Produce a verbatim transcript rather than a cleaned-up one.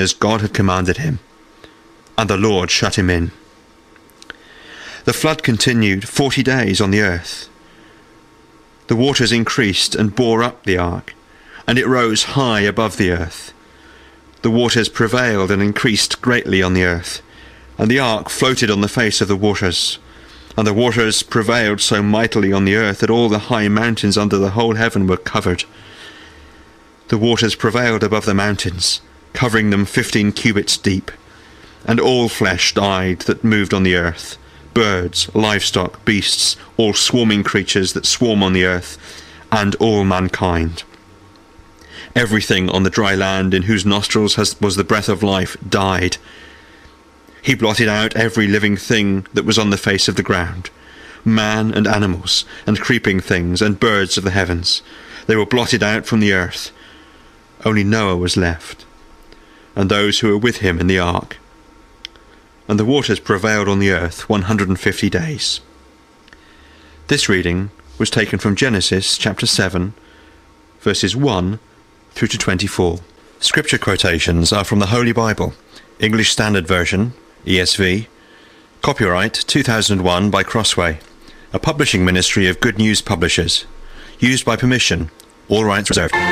as God had commanded him, and the Lord shut him in. The flood continued forty days on the earth. The waters increased and bore up the ark, and it rose high above the earth. The waters prevailed and increased greatly on the earth, and the ark floated on the face of the waters. And the waters prevailed so mightily on the earth that all the high mountains under the whole heaven were covered. The waters prevailed above the mountains, covering them fifteen cubits deep. And all flesh died that moved on the earth, birds, livestock, beasts, all swarming creatures that swarm on the earth, and all mankind. Everything on the dry land in whose nostrils has, was the breath of life died. He blotted out every living thing that was on the face of the ground, man and animals, and creeping things, and birds of the heavens. They were blotted out from the earth. Only Noah was left, and those who were with him in the ark. And the waters prevailed on the earth one hundred and fifty days. This reading was taken from Genesis chapter seven, verses one through to twenty-four. Scripture quotations are from the Holy Bible, English Standard Version, E S V, copyright two thousand one by Crossway, a publishing ministry of Good News Publishers, used by permission, all rights reserved.